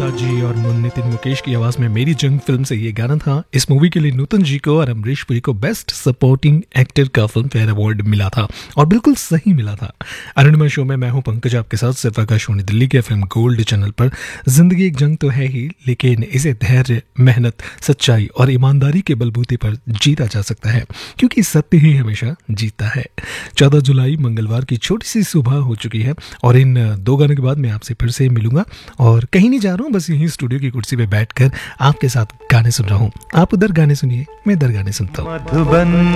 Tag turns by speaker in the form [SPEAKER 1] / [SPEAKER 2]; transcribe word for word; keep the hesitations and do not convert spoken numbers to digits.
[SPEAKER 1] राज जी और नितिन मुकेश की आवाज में मेरी जंग फिल्म से ये गाना था। इस मूवी के लिए नूतन जी को और अमरीश पुरी को बेस्ट सपोर्टिंग एक्टर का फिल्म फेयर अवार्ड मिला था और बिल्कुल सही मिला था। अरुणिमा शो में मैं हूं पंकज आपके साथ, सिर्फ आकाशवाणी दिल्ली के एफएम गोल्ड चैनल पर। जिंदगी एक जंग तो है ही, लेकिन इसे धैर्य, मेहनत, सच्चाई और ईमानदारी के बलबूते पर जीता जा सकता है, क्योंकि सत्य ही हमेशा जीतता है। चौदह जुलाई मंगलवार की छोटी सी सुबह हो चुकी है और इन दो गानों के बाद मैं आपसे फिर से मिलूंगा और कहीं नहीं जा रहा हूं, बस यहीं स्टूडियो की कुर्सी पे बैठकर आपके साथ गाने सुन रहा हूं। आप उधर गाने सुनिए, मैं इधर गाने सुनता हूं।